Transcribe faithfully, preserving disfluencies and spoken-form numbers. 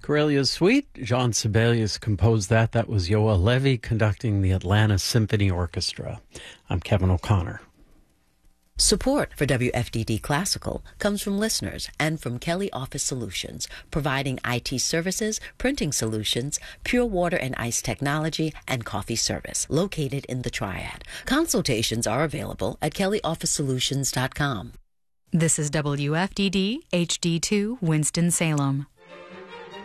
Corellia's Suite, Jean Sibelius composed that. That was Yoa Levy conducting the Atlanta Symphony Orchestra. I'm Kevin O'Connor. Support for W F D D Classical comes from listeners and from Kelly Office Solutions, providing I T services, printing solutions, pure water and ice technology, and coffee service, located in the Triad. Consultations are available at kelly office solutions dot com. This is W F D D H D two Winston-Salem.